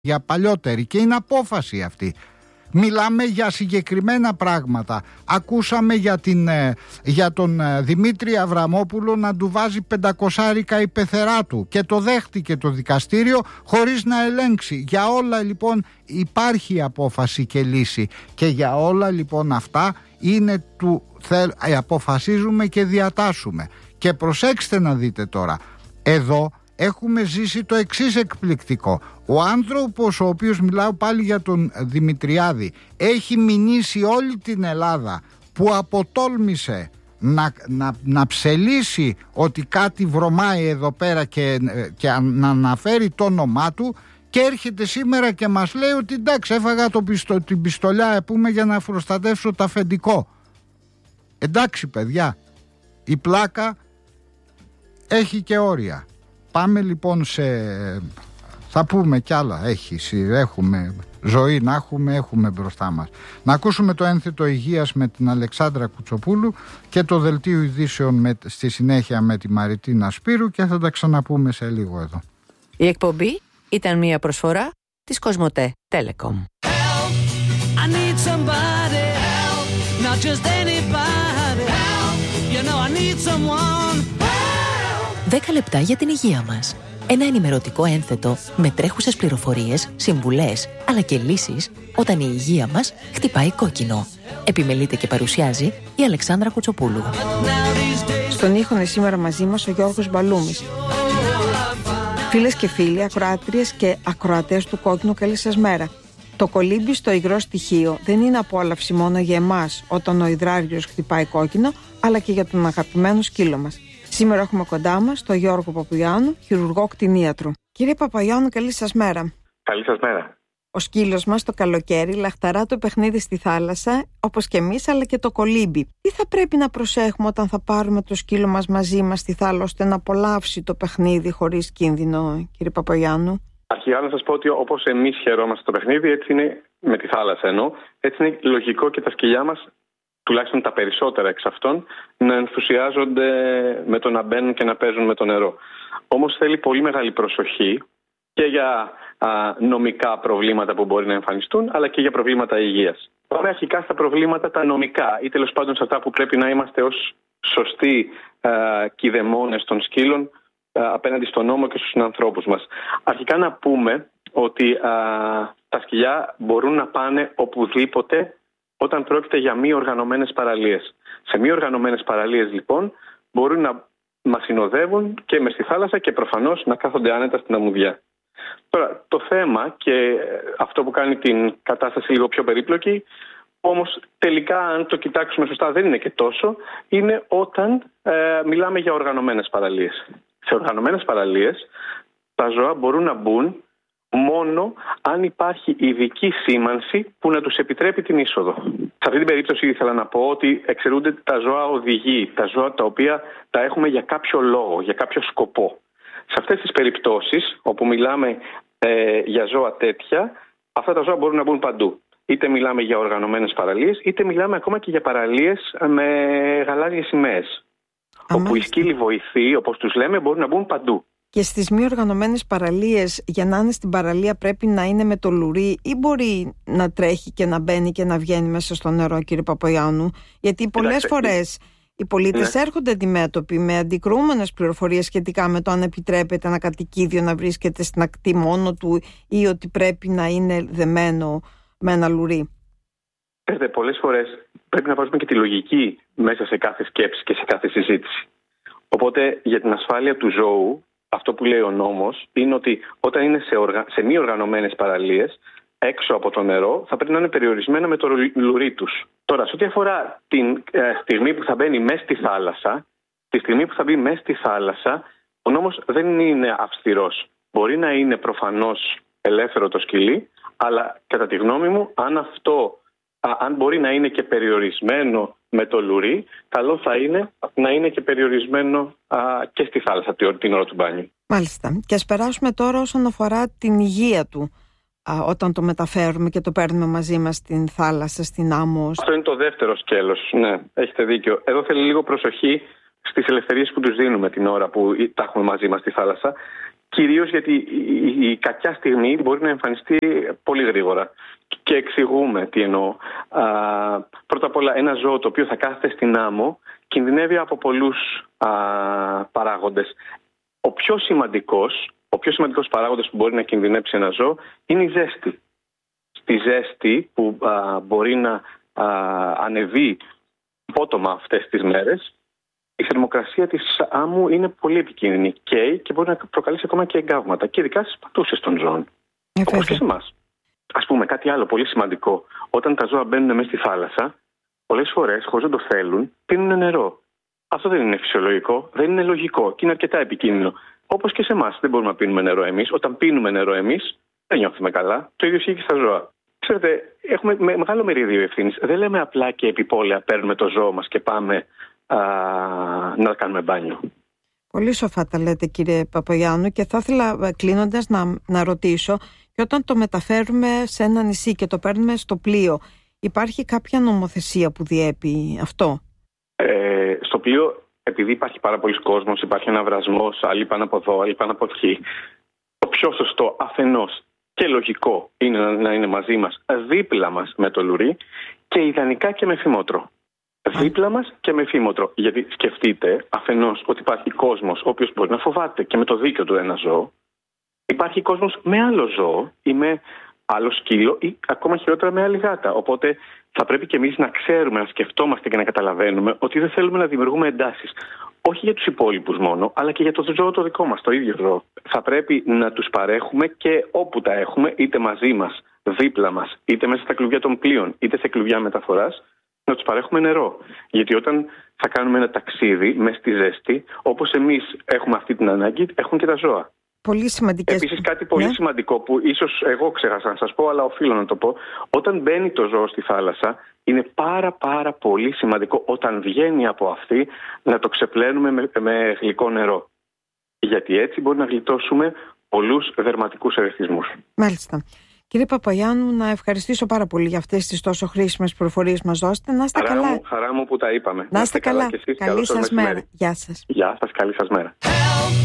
για παλιότερη, και είναι απόφαση αυτή. Μιλάμε για συγκεκριμένα πράγματα. Ακούσαμε για τον Δημήτρη Αβραμόπουλο να του βάζει 500 η πεθερά του και το δέχτηκε το δικαστήριο χωρίς να ελέγξει. Για όλα λοιπόν υπάρχει απόφαση και λύση, και για όλα λοιπόν αυτά είναι αποφασίζουμε και διατάσσουμε. Και προσέξτε να δείτε τώρα, εδώ έχουμε ζήσει το εξής εκπληκτικό. Ο άνθρωπος ο οποίος, μιλάω πάλι για τον Δημητριάδη, έχει μηνύσει όλη την Ελλάδα, που αποτόλμησε να ψελίσει ότι κάτι βρωμάει εδώ πέρα και να αναφέρει το όνομά του, και έρχεται σήμερα και μας λέει ότι εντάξει, έφαγα την πιστολιά για να προστατεύσω το αφεντικό. Εντάξει παιδιά, η πλάκα έχει και όρια. Πάμε λοιπόν θα πούμε κι άλλα. Έχουμε ζωή να έχουμε μπροστά μας. Να ακούσουμε το ένθετο υγείας με την Αλεξάνδρα Κουτσοπούλου και το δελτίο ειδήσεων στη συνέχεια με τη Μαριτίνα Σπύρου, και θα τα ξαναπούμε σε λίγο εδώ. Η εκπομπή ήταν μια προσφορά της Κοσμοτέ Telecom. 10 λεπτά για την υγεία μας. Ένα ενημερωτικό ένθετο με τρέχουσες πληροφορίες, συμβουλές, αλλά και λύσεις όταν η υγεία μας χτυπάει κόκκινο. Επιμελείται και παρουσιάζει η Αλεξάνδρα Κουτσοπούλου. Στον ήχο είναι σήμερα μαζί μας ο Γιώργος Μπαλούμης. Φίλες και φίλοι, ακροάτριες και ακροατές του Κόκκινου, καλή σας μέρα. Το κολύμπι στο υγρό στοιχείο δεν είναι απόλαυση μόνο για εμάς όταν ο υδράριος χτυπάει κόκκινο, αλλά και για τον αγαπημένο σκύλο μας. Σήμερα έχουμε κοντά μας τον Γιώργο Παπαγιάννου, χειρουργό κτηνίατρο. Κύριε Παπαγιάννου, καλή σας μέρα. Καλή σας μέρα. Ο σκύλος μας το καλοκαίρι λαχταρά το παιχνίδι στη θάλασσα, όπως και εμείς, αλλά και το κολύμπι. Τι θα πρέπει να προσέχουμε όταν θα πάρουμε το σκύλο μας μαζί μας στη θάλασσα, ώστε να απολαύσει το παιχνίδι χωρίς κίνδυνο, κύριε Παπαγιάννου? Αρχικά να σας πω ότι όπως εμείς χαιρόμαστε το παιχνίδι, έτσι είναι με τη θάλασσα ενώ. Έτσι είναι λογικό και τα σκυλιά μας, τουλάχιστον τα περισσότερα εξ αυτών, να ενθουσιάζονται με το να μπαίνουν και να παίζουν με το νερό. Όμως θέλει πολύ μεγάλη προσοχή και για νομικά προβλήματα που μπορεί να εμφανιστούν, αλλά και για προβλήματα υγείας. Πάμε αρχικά στα προβλήματα τα νομικά, ή τέλος πάντων σε αυτά που πρέπει να είμαστε ως σωστοί κηδεμόνες των σκύλων απέναντι στον νόμο και στους συνανθρώπους μας. Αρχικά να πούμε ότι τα σκυλιά μπορούν να πάνε οπουδήποτε όταν πρόκειται για μη οργανωμένες παραλίες. Σε μη οργανωμένες παραλίες λοιπόν μπορούν να μας συνοδεύουν και μες στη θάλασσα και προφανώς να κάθονται άνετα στην αμμουδιά. Τώρα το θέμα, και αυτό που κάνει την κατάσταση λίγο πιο περίπλοκη, όμως τελικά αν το κοιτάξουμε σωστά δεν είναι και τόσο, είναι όταν μιλάμε για οργανωμένες παραλίες. Σε οργανωμένες παραλίες τα ζώα μπορούν να μπουν μόνο αν υπάρχει ειδική σήμανση που να τους επιτρέπει την είσοδο. Σε αυτή την περίπτωση ήθελα να πω ότι εξαιρούνται τα ζώα οδηγοί, τα ζώα τα οποία τα έχουμε για κάποιο λόγο, για κάποιο σκοπό. Σε αυτές τις περιπτώσεις όπου μιλάμε για ζώα τέτοια, αυτά τα ζώα μπορούν να μπουν παντού. Είτε μιλάμε για οργανωμένες παραλίες, είτε μιλάμε ακόμα και για παραλίες με γαλάζιες σημαίες. Όπου οι σκύλοι βοηθοί, όπως τους λέμε, μπορούν να μπουν παντού. Και στις μη οργανωμένες παραλίες, για να είναι στην παραλία, πρέπει να είναι με το λουρί, ή μπορεί να τρέχει και να μπαίνει και να βγαίνει μέσα στο νερό, κύριε Παπαγιάννου? Γιατί πολλές φορές οι πολίτες έρχονται αντιμέτωποι με αντικρούμενες πληροφορίες σχετικά με το αν επιτρέπεται ένα κατοικίδιο να βρίσκεται στην ακτή μόνο του ή ότι πρέπει να είναι δεμένο με ένα λουρί. Πολλές φορές πρέπει να βάζουμε και τη λογική μέσα σε κάθε σκέψη και σε κάθε συζήτηση. Οπότε για την ασφάλεια του ζώου, αυτό που λέει ο νόμος είναι ότι όταν είναι σε μη οργανωμένες παραλίες, έξω από το νερό, θα πρέπει να είναι περιορισμένα με το λουρί τους. Τώρα, σε ό,τι αφορά την στιγμή που θα μπαίνει μέσα στη θάλασσα, τη στιγμή που θα μπει μέσα στη θάλασσα, ο νόμος δεν είναι αυστηρός. Μπορεί να είναι προφανώς ελεύθερο το σκυλί, αλλά κατά τη γνώμη μου, αν μπορεί να είναι και περιορισμένο με το λουρί, καλό θα είναι να είναι και περιορισμένο και στη θάλασσα την ώρα του μπάνιου. Μάλιστα. Και ας περάσουμε τώρα όσον αφορά την υγεία του, όταν το μεταφέρουμε και το παίρνουμε μαζί μας στην θάλασσα, στην άμμο. Αυτό είναι το δεύτερο σκέλος. Ναι, έχετε δίκιο. Εδώ θέλει λίγο προσοχή στις ελευθερίες που τους δίνουμε την ώρα που τα έχουμε μαζί μας στη θάλασσα. Κυρίως γιατί η κακιά στιγμή μπορεί να εμφανιστεί πολύ γρήγορα. Και εξηγούμε τι εννοώ. Πρώτα απ' όλα, ένα ζώο το οποίο θα κάθεται στην άμμο κινδυνεύει από πολλούς παράγοντες. Ο πιο σημαντικός παράγοντας που μπορεί να κινδυνεύσει ένα ζώο είναι η ζέστη. Στη ζέστη που μπορεί να ανεβεί απότομα αυτές τις μέρες, η θερμοκρασία της άμμου είναι πολύ επικίνδυνη. Καίει και μπορεί να προκαλέσει ακόμα και εγκάβματα. Και ειδικά στις πατούσες των ζώων. Όπως και σε εμάς. Ας πούμε κάτι άλλο πολύ σημαντικό. Όταν τα ζώα μπαίνουν μέσα στη θάλασσα, πολλές φορές, χωρίς να το θέλουν, πίνουν νερό. Αυτό δεν είναι φυσιολογικό, δεν είναι λογικό και είναι αρκετά επικίνδυνο. Όπως και σε εμάς, δεν μπορούμε να πίνουμε νερό εμείς. Όταν πίνουμε νερό εμείς, δεν νιώθουμε καλά. Το ίδιο ισχύει και στα ζώα. Ξέρετε, έχουμε μεγάλο μερίδιο ευθύνης. Δεν λέμε απλά και επιπόλαια παίρνουμε το ζώο μας και πάμε να κάνουμε μπάνιο. Πολύ σοφά τα λέτε, κύριε Παπαγιάννου, και θα ήθελα κλείνοντας να ρωτήσω, και όταν το μεταφέρουμε σε ένα νησί και το παίρνουμε στο πλοίο, υπάρχει κάποια νομοθεσία που διέπει αυτό? Στο πλοίο, επειδή υπάρχει πάρα πολλοί κόσμος, υπάρχει ένα βρασμός, άλλοι πάνε από εδώ, άλλοι πάνε από εκεί. Το πιο σωστό αφενός και λογικό είναι να είναι μαζί μας, δίπλα μας με το λουρί και ιδανικά και με φήμοτρο. Δίπλα μας και με φήμοτρο. Γιατί σκεφτείτε αφενός ότι υπάρχει κόσμος ο οποίος μπορεί να φοβάται και με το δίκιο του ένα ζώο. Υπάρχει κόσμος με άλλο ζώο ή με άλλο σκύλο ή ακόμα χειρότερα με άλλη γάτα. Οπότε θα πρέπει και εμείς να ξέρουμε, να σκεφτόμαστε και να καταλαβαίνουμε ότι δεν θέλουμε να δημιουργούμε εντάσεις. Όχι για τους υπόλοιπους μόνο, αλλά και για το ζώο το δικό μας, το ίδιο ζώο. Θα πρέπει να τους παρέχουμε και όπου τα έχουμε, είτε μαζί μας, δίπλα μας, είτε μέσα στα κλουβιά των πλοίων, είτε σε κλουβιά μεταφοράς, να τους παρέχουμε νερό. Γιατί όταν θα κάνουμε ένα ταξίδι μέσα στη ζέστη, όπως εμείς έχουμε αυτή την ανάγκη, έχουν και τα ζώα. Πολύ σημαντικές. Επίσης κάτι πολύ σημαντικό που ίσως εγώ ξέχασα να σας πω, αλλά οφείλω να το πω. Όταν μπαίνει το ζώο στη θάλασσα, είναι πάρα πολύ σημαντικό όταν βγαίνει από αυτή να το ξεπλένουμε με γλυκό νερό. Γιατί έτσι μπορεί να γλιτώσουμε πολλούς δερματικούς ερεθισμούς. Μάλιστα. Κύριε Παπαγιάννου, να ευχαριστήσω πάρα πολύ για αυτές τις τόσο χρήσιμες πληροφορίες μας δώσετε. Να είστε καλά. Χαρά μου που τα είπαμε. Να είστε καλά. Και εσείς, καλή σας μέρα. Γεια σας. Γεια σας, καλή σας μέρα.